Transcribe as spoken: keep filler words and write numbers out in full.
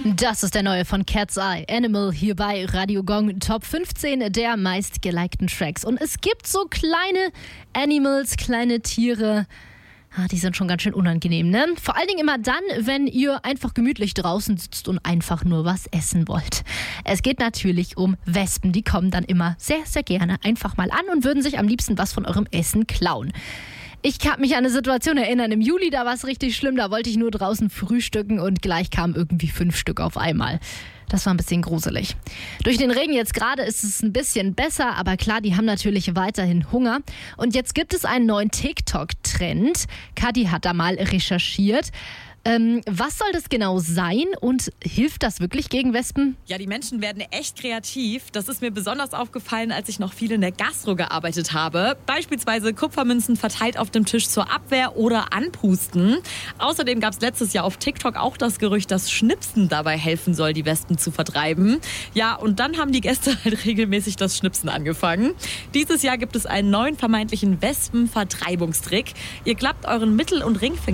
Das ist der neue von Cat's Eye, Animal, hier bei Radio Gong, Top fünfzehn der meistgelikten Tracks. Und es gibt so kleine Animals, kleine Tiere, ah, die sind schon ganz schön unangenehm, ne? Vor allen Dingen immer dann, wenn ihr einfach gemütlich draußen sitzt und einfach nur was essen wollt. Es geht natürlich um Wespen, die kommen dann immer sehr, sehr gerne einfach mal an und würden sich am liebsten was von eurem Essen klauen. Ich kann mich an eine Situation erinnern, im Juli, da war es richtig schlimm, da wollte ich nur draußen frühstücken und gleich kamen irgendwie fünf Stück auf einmal. Das war ein bisschen gruselig. Durch den Regen jetzt gerade ist es ein bisschen besser, aber klar, die haben natürlich weiterhin Hunger. Und jetzt gibt es einen neuen TikTok-Trend. Kadi hat da mal recherchiert. Ähm, was soll das genau sein und hilft das wirklich gegen Wespen? Ja, die Menschen werden echt kreativ. Das ist mir besonders aufgefallen, als ich noch viel in der Gastro gearbeitet habe. Beispielsweise Kupfermünzen verteilt auf dem Tisch zur Abwehr oder anpusten. Außerdem gab es letztes Jahr auf TikTok auch das Gerücht, dass Schnipsen dabei helfen soll, die Wespen zu vertreiben. Ja, und dann haben die Gäste halt regelmäßig das Schnipsen angefangen. Dieses Jahr gibt es einen neuen vermeintlichen Wespenvertreibungstrick. Ihr klappt euren Mittel- und Ringfinger